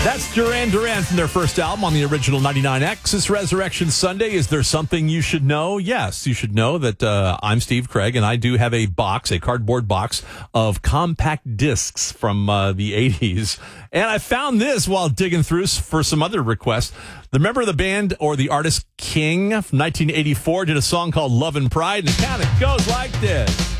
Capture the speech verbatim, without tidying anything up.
That's Duran Duran from their first album on the original ninety-nine X. It's Resurrection Sunday. Is there something you should know? Yes, you should know that uh, I'm Steve Craig, and I do have a box, a cardboard box of compact discs from uh, the eighties. And I found this while digging through for some other requests. The member of the band or the artist King from nineteen eighty-four did a song called Love and Pride, and it kind of goes like this.